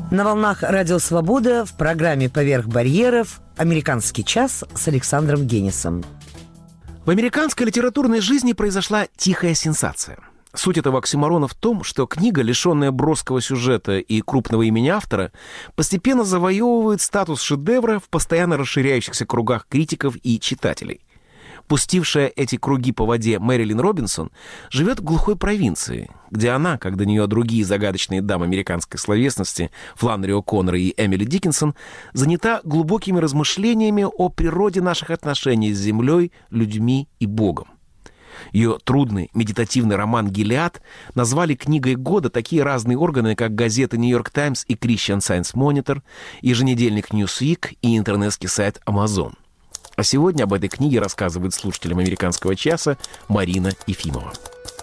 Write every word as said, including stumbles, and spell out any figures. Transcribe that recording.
На волнах Радио Свобода в программе «Поверх барьеров» «Американский час» с Александром Генисом. В американской литературной жизни произошла тихая сенсация. Суть этого оксиморона в том, что книга, лишенная броского сюжета и крупного имени автора, постепенно завоевывает статус шедевра в постоянно расширяющихся кругах критиков и читателей. Пустившая эти круги по воде Мэрилин Робинсон живет в глухой провинции, где она, как до нее другие загадочные дамы американской словесности Фланнери О'Коннор и Эмили Диккенсон, занята глубокими размышлениями о природе наших отношений с землей, людьми и Богом. Ее трудный медитативный роман «Гилеад» назвали книгой года такие разные органы, как газеты «Нью-Йорк Таймс» и «Christian Science Monitor», еженедельник «Newsweek» и интернетский сайт «Amazon». А сегодня об этой книге рассказывает слушателям «Американского часа» Марина Ефимова.